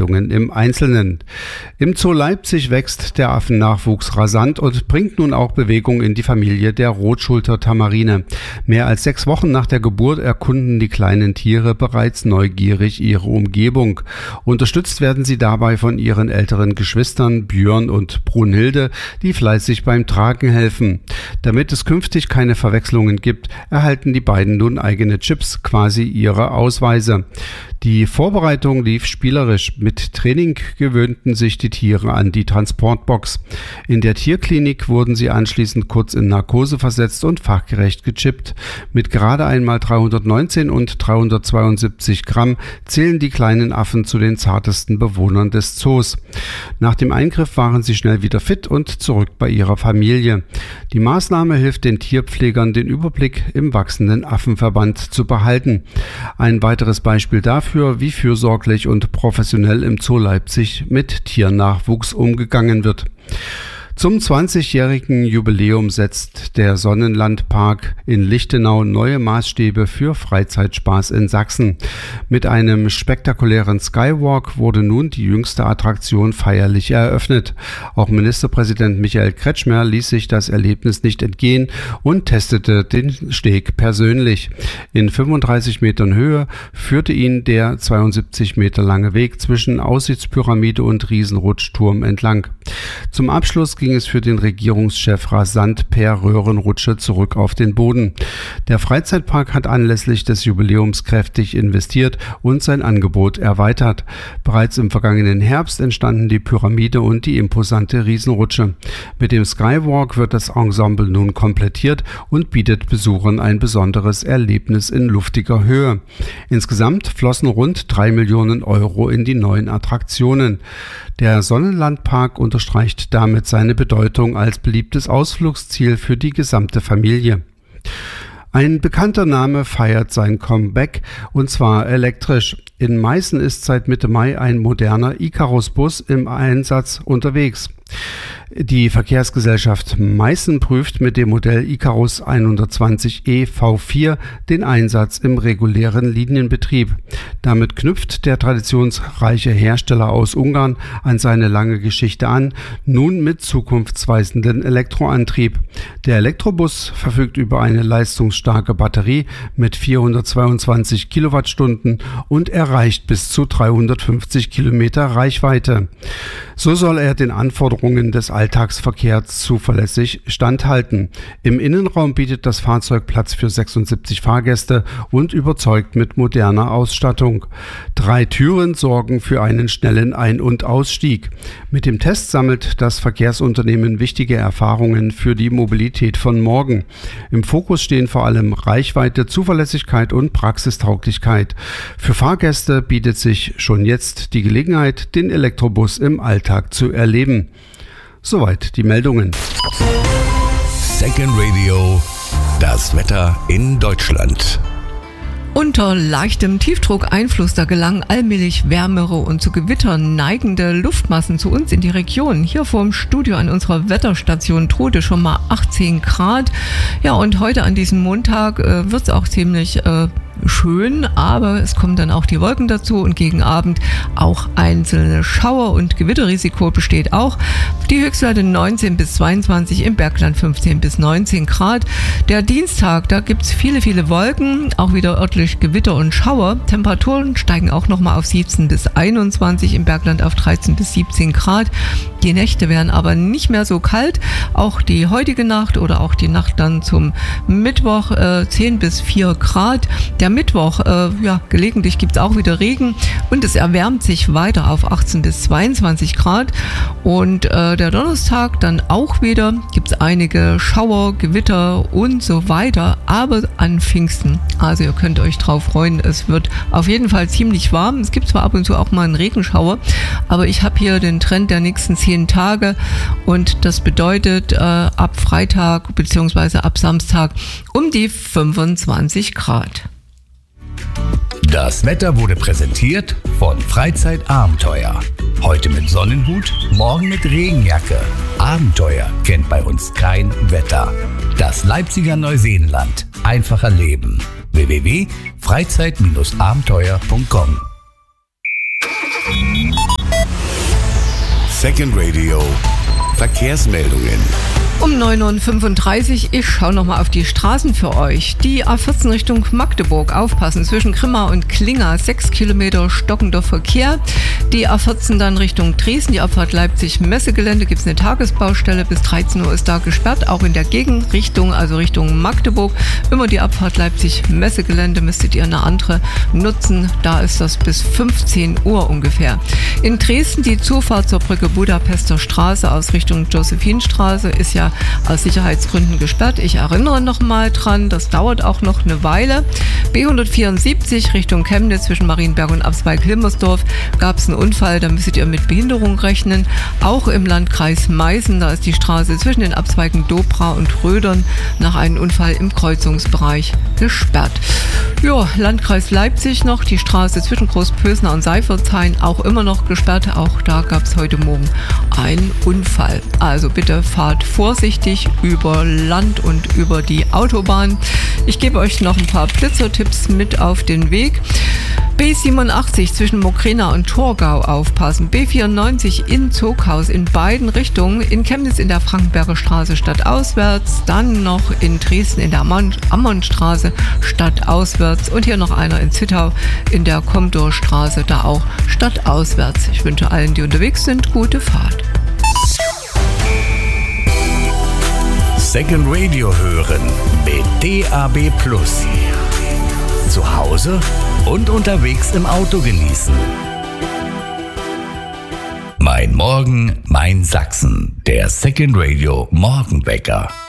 Entwicklungen im Einzelnen. Im Zoo Leipzig wächst der Affennachwuchs rasant und bringt nun auch Bewegung in die Familie der Rotschulter-Tamarine. Mehr als 6 Wochen nach der Geburt erkunden die kleinen Tiere bereits neugierig ihre Umgebung. Unterstützt werden sie dabei von ihren älteren Geschwistern Björn und Brunhilde, die fleißig beim Tragen helfen. Damit es künftig keine Verwechslungen gibt, erhalten die beiden nun eigene Chips, quasi ihre Ausweise. Die Vorbereitung lief spielerisch. Mit Training gewöhnten sich die Tiere an die Transportbox. In der Tierklinik wurden sie anschließend kurz in Narkose versetzt und fachgerecht gechippt. Mit gerade einmal 319 und 372 Gramm zählen die kleinen Affen zu den zartesten Bewohnern des Zoos. Nach dem Eingriff waren sie schnell wieder fit und zurück bei ihrer Familie. Die Maßnahme hilft den Tierpflegern, den Überblick im wachsenden Affenverband zu behalten. Ein weiteres Beispiel dafür, wie fürsorglich und professionell im Zoo Leipzig mit Tiernachwuchs umgegangen wird. Zum 20-jährigen Jubiläum setzt der Sonnenlandpark in Lichtenau neue Maßstäbe für Freizeitspaß in Sachsen. Mit einem spektakulären Skywalk wurde nun die jüngste Attraktion feierlich eröffnet. Auch Ministerpräsident Michael Kretschmer ließ sich das Erlebnis nicht entgehen und testete den Steg persönlich. In 35 Metern Höhe führte ihn der 72 Meter lange Weg zwischen Aussichtspyramide und Riesenrutschturm entlang. Zum Abschluss ging es für den Regierungschef rasant per Röhrenrutsche zurück auf den Boden. Der Freizeitpark hat anlässlich des Jubiläums kräftig investiert und sein Angebot erweitert. Bereits im vergangenen Herbst entstanden die Pyramide und die imposante Riesenrutsche. Mit dem Skywalk wird das Ensemble nun komplettiert und bietet Besuchern ein besonderes Erlebnis in luftiger Höhe. Insgesamt flossen rund 3 Millionen Euro in die neuen Attraktionen. Der Sonnenlandpark unterstreicht damit seine Bedeutung als beliebtes Ausflugsziel für die gesamte Familie. Ein bekannter Name feiert sein Comeback, und zwar elektrisch. In Meißen ist seit Mitte Mai ein moderner Icarus-Bus im Einsatz unterwegs. Die Verkehrsgesellschaft Meißen prüft mit dem Modell Icarus 120e V4 den Einsatz im regulären Linienbetrieb. Damit knüpft der traditionsreiche Hersteller aus Ungarn an seine lange Geschichte an, nun mit zukunftsweisenden Elektroantrieb. Der Elektrobus verfügt über eine leistungsstarke Batterie mit 422 Kilowattstunden und erreicht bis zu 350 Kilometer Reichweite. So soll er den Anforderungen des Alltagsverkehrs zuverlässig standhalten. Im Innenraum bietet das Fahrzeug Platz für 76 Fahrgäste und überzeugt mit moderner Ausstattung. 3 Türen sorgen für einen schnellen Ein- und Ausstieg. Mit dem Test sammelt das Verkehrsunternehmen wichtige Erfahrungen für die Mobilität von morgen. Im Fokus stehen vor allem Reichweite, Zuverlässigkeit und Praxistauglichkeit. Für Fahrgäste bietet sich schon jetzt die Gelegenheit, den Elektrobus im Alltag zu erleben. Soweit die Meldungen. Second Radio, das Wetter in Deutschland. Unter leichtem Tiefdruckeinfluss, da gelangen allmählich wärmere und zu Gewittern neigende Luftmassen zu uns in die Region. Hier vorm Studio an unserer Wetterstation Trute schon mal 18 Grad. Ja, und heute an diesem Montag wird es auch ziemlich schön, aber es kommen dann auch die Wolken dazu und gegen Abend auch einzelne Schauer und Gewitterrisiko besteht auch. Die Höchstwerte 19 bis 22, im Bergland 15 bis 19 Grad. Der Dienstag, da gibt es viele Wolken, auch wieder örtlich Gewitter und Schauer. Temperaturen steigen auch nochmal auf 17 bis 21, im Bergland auf 13 bis 17 Grad. Die Nächte werden aber nicht mehr so kalt. Auch die heutige Nacht oder auch die Nacht dann zum Mittwoch 10 bis 4 Grad. Der Mittwoch, gelegentlich gibt es auch wieder Regen und es erwärmt sich weiter auf 18 bis 22 Grad. Und der Donnerstag dann auch wieder gibt es einige Schauer, Gewitter und so weiter, aber an Pfingsten. Also ihr könnt euch drauf freuen, es wird auf jeden Fall ziemlich warm. Es gibt zwar ab und zu auch mal einen Regenschauer, aber ich habe hier den Trend der nächsten 10 Tage und das bedeutet ab Freitag bzw. ab Samstag um die 25 Grad. Das Wetter wurde präsentiert von Freizeitabenteuer. Heute mit Sonnenhut, morgen mit Regenjacke. Abenteuer kennt bei uns kein Wetter. Das Leipziger Neuseenland. Einfacher Leben. www.freizeit-abenteuer.com Second Radio Verkehrsmeldungen. Um 9.35 Uhr, ich schaue nochmal auf die Straßen für euch. Die A14 Richtung Magdeburg, aufpassen, zwischen Grimma und Klinga, 6 Kilometer stockender Verkehr. Die A14 dann Richtung Dresden, die Abfahrt Leipzig-Messegelände, gibt es eine Tagesbaustelle, bis 13 Uhr ist da gesperrt. Auch in der Gegenrichtung, also Richtung Magdeburg, immer die Abfahrt Leipzig-Messegelände, müsstet ihr eine andere nutzen. Da ist das bis 15 Uhr ungefähr. In Dresden die Zufahrt zur Brücke Budapester Straße aus Richtung Josephinstraße ist ja aus Sicherheitsgründen gesperrt. Ich erinnere noch mal dran, das dauert auch noch eine Weile. B174 Richtung Chemnitz zwischen Marienberg und Abzweig-Hilmersdorf gab es einen Unfall, da müsstet ihr mit Behinderung rechnen. Auch im Landkreis Meißen, da ist die Straße zwischen den Abzweigen Dobra und Rödern nach einem Unfall im Kreuzungsbereich gesperrt. Ja, Landkreis Leipzig noch, die Straße zwischen Großpösner und Seifertshain auch immer noch gesperrt. Auch da gab es heute Morgen einen Unfall. Also bitte fahrt vorsichtig über Land und über die Autobahn. Ich gebe euch noch ein paar Blitzertipps mit auf den Weg. B87 zwischen Mokrena und Torgau aufpassen. B94 in Zoghaus in beiden Richtungen. In Chemnitz in der Frankenberger Straße stadtauswärts. Dann noch in Dresden in der Ammonstraße stadtauswärts. Und hier noch einer in Zittau in der Komdorstraße, da auch stadtauswärts. Ich wünsche allen, die unterwegs sind, gute Fahrt. Second Radio hören mit DAB+. Zu Hause und unterwegs im Auto genießen. Mein Morgen, mein Sachsen. Der Second Radio Morgenwecker.